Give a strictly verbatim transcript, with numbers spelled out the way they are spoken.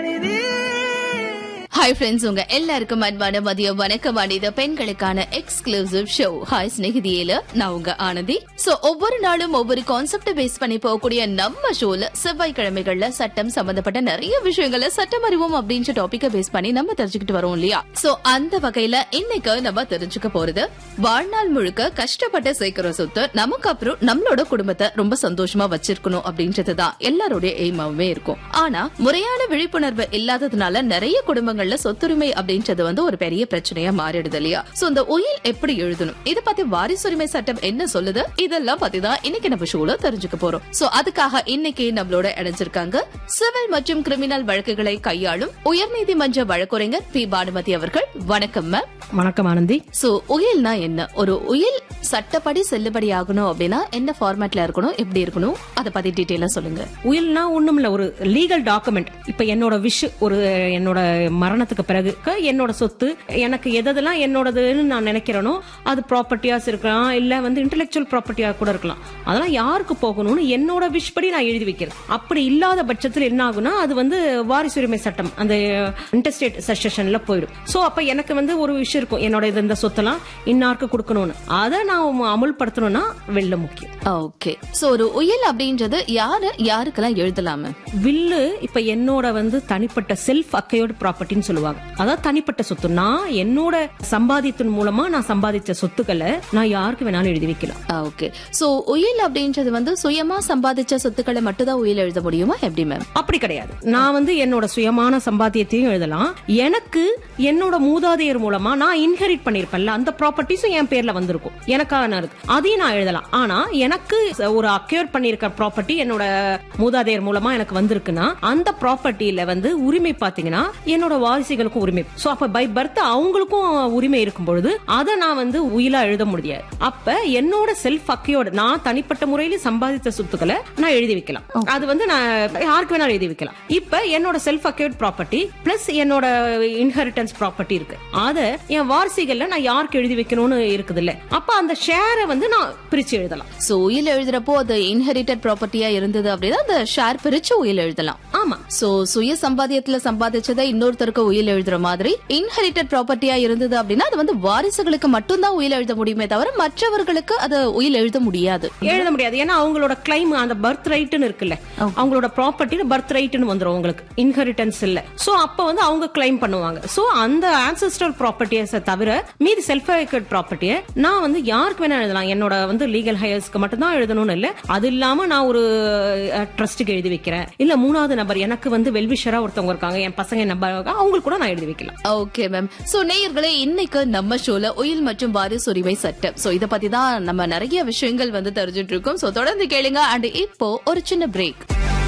Hi friends, உங்க எல்லாருக்கும் அன்பான மதிய வணக்கம். இது பெண்களுக்கான எக்ஸ்க்ளூசிவ் ஷோ ஹாய் ஸ்நேகிதியில நான் உங்க ஆனந்தி. சோ ஒவ்வொரு நாளும் ஒவ்வொரு கான்செப்ட் பேஸ் பண்ணி போகக்கூடிய நம்ம ஷோல செவ்வாய்க்கிழமைகள்ல சட்டம் சம்பந்தப்பட்ட நிறைய விஷயங்களை சட்டம் அறிவோம் அப்படின்ற டாபிக்க பேஸ் பண்ணி நம்ம தெரிஞ்சுக்கிட்டு வரோம் இல்லையா? சோ அந்த வகையில இன்னைக்கு நம்ம தெரிஞ்சுக்க போறது வாழ்நாள் முழுக்க கஷ்டப்பட்டு சேர்க்கிற சொத்து நமக்கு அப்புறம் நம்மளோட குடும்பத்தை ரொம்ப சந்தோஷமா வச்சிருக்கணும் அப்படின்றதுதான் எல்லாருடைய எய்மாவே இருக்கும். ஆனா முறையான விழிப்புணர்வு இல்லாததுனால நிறைய குடும்பங்கள் சொத்துரிமை அப்படின்றது வந்து ஒரு பெரிய பிரச்சனையா மாறிடுது இல்லையா? சோ இந்த உயில் எப்படி எழுதணும், இத பத்தி வாரிசுரிமை சட்டம் என்ன சொல்லுது, இதெல்லாம் பத்தி தான் இன்னைக்கு நம்ம ஷோல தெரிஞ்சுக்க போறோம். சோ அதுக்காக இன்னைக்கு நம்மளோட இணைஞ்சிருக்காங்க சிவில் மற்றும் கிரிமினல் வழக்குகளை கையாளும் உயர்நீதிமன்ற வழக்குரைஞர் பி பானுமதி அவர்கள். வணக்கம் மேம். வணக்கம் ஆனந்தி. சோ உயில்னா என்ன? ஒரு உயில் சட்டப்படி செல்லுபடி ஆகணும் அப்படின்னா என்ன ஃபார்மேட்ல இருக்கணும், எப்படி இருக்கணும், அத பத்தி டீடைலா சொல்லுங்க. உயில்னா ஒண்ணும் இல்ல, ஒரு லீகல் டாக்குமெண்ட். இப்ப என்னோட விஷ் ஒரு என்னோட மரணத்துக்கு பிறகு என்னோட சொத்து எனக்கு எதெல்லாம் என்னோடதுன்னு நான் நினைக்கிறேனோ அது ப்ராப்பர்ட்டியாஸ் இருக்கலாம், இல்ல வந்து இன்டெலெக்சுவல் ப்ராப்பர்ட்டியா கூட இருக்கலாம். அதெல்லாம் யாருக்கு போகணும்னு என்னோட விஷ் படி நான் எழுதி வைக்கிறேன். அப்படி இல்லாத பட்சத்தில் என்ன ஆகுனா அது வந்து வாரிசுரிமை சட்டம், அந்த இன்டர்ஸ்டேட் சக்சஷன்ல போயிடும். சோ அப்ப எனக்கு வந்து ஒரு விஷயம் இருக்கும், என்னோட இந்த சொத்தெல்லாம் இன்னாருக்கு கொடுக்கணும்னு. அதை நான் அமுல்படுத்தணும்னா வெள்ள முக்கியம். ஓகே. சோ ஒரு உயில் அப்படின்றது யாரு யாருக்கெல்லாம் எழுதலாம? வில்லு இப்ப என்னோட வந்து தனிப்பட்ட செல்ஃப் அக்கையோட ப்ராப்பர்ட்டின்னு சொல்லுவாங்க. அதாவது தனிப்பட்ட சொத்து. நான் என்னோட சம்பாதித்தின் மூலமா நான் சம்பாதிச்ச சொத்துக்களை நான் யாருக்கு வேணாலும் எழுதி வைக்கலாம். ஓகே. சோ உயில் அப்படின்றது வந்து சுயமா சம்பாதிச்ச சொத்துக்களை மட்டும் தான் உயில் எழுத முடியுமா, எப்படி மேம்? அப்படி கிடையாது. நான் வந்து என்னோட சுயமான சம்பாத்தியத்தையும் எழுதலாம். எனக்கு என்னோட மூதாதையர் மூலமா நான் இன்ஹெரிட் பண்ணிருப்பேன்ல, அந்த ப்ராப்பர்ட்டிஸும் என் பேர்ல வந்திருக்கும், எனக்கான இருக்கு, அதையும் நான் எழுதலாம். ஆனா எனக்கு ஒரு அக்யூர் பண்ணிருக்க ப்ராப்பர்ட்டி என்னோட மூதாதையர் மூலமா எனக்கு வந்திருக்குன்னா அந்த ப்ராப்பர்ட்டியில வந்து உரிமை பாத்தீங்கன்னா என்னோட வாரிசுகளுக்கும் உரிமை. சோ அப்ப பை பர்த் அவங்களுக்கும் உரிமை இருக்கும் பொழுது அதை நான் வந்து உயிலா எழுத முடியாது. அப்ப என்னோட செல்ஃப் அக்கையோட நான் தனிப்பட்ட முறையில சம்பாதித்த சொத்துக்களை நான் எழுதி வைக்கலாம். அது வந்து நான் யாருக்கு வேணாலும் எழுதி வைக்கலாம். இப்ப என்னோட செல்ஃப் அக்கையோட ப்ராப்பர்ட்டி பிளஸ் என்னோட இன்ஹெரிட்டன்ஸ் ப்ராப்பர்ட்டி இருக்கு, அத என் வாரிசுகள்ல நான் யாருக்கு எழுதி வைக்கணும்னு இருக்குது இல்ல, அப்ப அந்த ஷேரை வந்து நான் பிரிச்சு எழுதலாம். சோ உயில் எழுதுறப்போ அது இன்ஹெரிட்டட் ப்ராப்பர்ட்டியா இருந்தது அப்படின்னா அந்த ஷேர் பிரிச்சு உயில் எழுதலாம். ஆமா. சோ சுய சம்பாதியத்துல சம்பாதிச்சதை இன்னொருத்தருக்கு உயில் எழுதுற மாதிரி இன்ஹெரிட்டட் ப்ராப்பர்ட்டியா இருந்தது அப்படின்னா அது வந்து வாரிசுகளுக்கு மட்டும்தான் உயில் எழுத முடியுமே தவிர மற்றவர்களுக்கு அது உயில் எழுத முடியாது. எழுத முடியாது. ஏன்னா அவங்களோட கிளைம் அந்த பர்த் ரைட்னு இருக்குல்ல, அவங்களோட ப்ராப்பர்ட்டி பர்த் ரைட்னு வந்துரும், உங்களுக்கு இன்ஹெரிட்டன்ஸ் இல்ல. சோ அப்ப வந்து அவங்க கிளைம் பண்ணுவாங்க. சோ அந்த ஆன்செஸ்ட்ரல் ப்ராப்பர்ட்டிஸ் தவிர மீதி செல்ஃப் அக்யூர்ட் ப்ராப்பர்ட்டியை நான் வந்து யாருக்கு வேணா எழுதலாம். என்னோட வந்து லீகல் ஹையர்ஸ்க்கு மட்டும் தான் எழுதணும்னு இல்ல. அது இல்லாம நான் ஒரு ட்ரஸ்ட்டுக்கு எழுதி வைக்கிறேன், இல்ல மூணாவது நபர் எனக்கு வந்து வெல்விஷரா ஒருத்தவங்க இருக்காங்க, என் பசங்க நம்பர், அவங்களுக்கு கூட நான் எழுதி வைக்கலாம். Okay ma'am. சோ நேயர்களே, இன்னைக்கு நம்ம ஷோல உயில் மற்றும் வாரிசுரிமை சட்டம், சோ இத பத்தி தான் நம்ம நிறைய விஷயங்கள் வந்து தெரிஞ்சுட்டு இருக்கோம். சோ தொடர்ந்து கேளுங்க. அண்ட் இப்போ ஒரு சின்ன பிரேக்.